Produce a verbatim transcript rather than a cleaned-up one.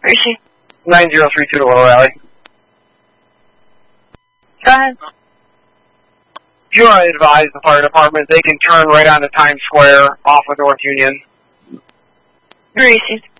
Gracie. nine zero three two to Little Valley. Go ahead. If you want to advise the fire department, they can turn right onto Times Square off of North Union. Gracie.